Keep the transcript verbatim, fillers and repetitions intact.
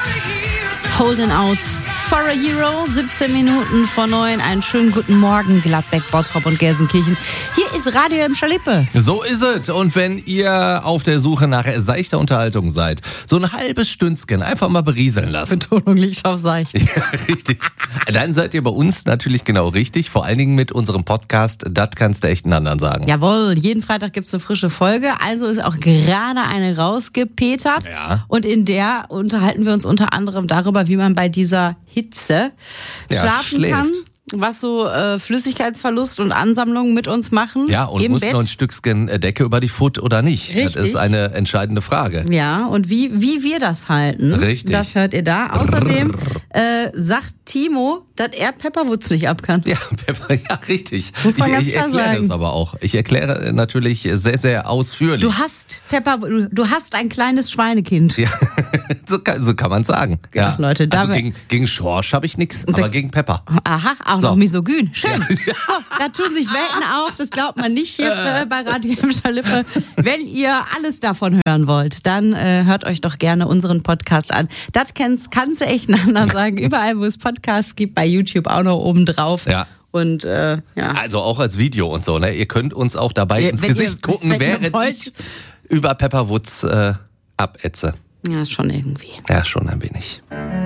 Holding Out for a Hero, siebzehn Minuten vor neun. Einen schönen guten Morgen, Gladbeck, Bottrop und Gelsenkirchen. Hier ist Radio im Schalippe. So ist es. Und wenn ihr auf der Suche nach seichter Unterhaltung seid, so ein halbes Stündchen einfach mal berieseln lassen. Betonung liegt auf seicht. Ja, richtig. Dann seid ihr bei uns natürlich genau richtig. Vor allen Dingen mit unserem Podcast, das kannst du echt einen anderen sagen. Jawohl, jeden Freitag gibt's eine frische Folge. Also ist auch gerade eine rausgepetert. Ja. Und in der unterhalten wir uns unter anderem darüber, wie man bei dieser Hitze Ja, schlafen schläft. kann. Was so äh, Flüssigkeitsverlust und Ansammlungen mit uns machen. Ja, und im muss Bett. noch ein Stückchen Decke über die Foot oder nicht? Richtig. Das ist eine entscheidende Frage. Ja, und wie, wie wir das halten, Richtig. das hört ihr da. Außerdem äh, sagt Timo, dass er Pepperwoods nicht ab kann. Ja, Pepper, ja, richtig. Muss man ich ganz ich klar erkläre sagen. es aber auch. Ich erkläre natürlich sehr, sehr ausführlich. Du hast Pepper, du hast ein kleines Schweinekind. Ja, so kann, so kann man sagen. Ja, Ach, Leute, da also wir- gegen, gegen Schorsch habe ich nichts, aber gegen Pepper. Aha, auch So. noch misogyn. Schön. Ja. So, da tun sich Welten auf, das glaubt man nicht hier äh, bei Radio im Schalippe. Wenn ihr alles davon hören wollt, dann äh, hört euch doch gerne unseren Podcast an. Das kannst, kannst du echt einen anderen sagen. Überall, wo es Podcasts gibt, bei YouTube auch noch oben drauf. Ja. Und äh, ja. Also auch als Video und so, ne? Ihr könnt uns auch dabei Ja, ins wenn Gesicht ihr- gucken, wenn ihr während wollt. ich über Pepperwoods äh, abätze. Ja, schon irgendwie. Ja, schon ein wenig.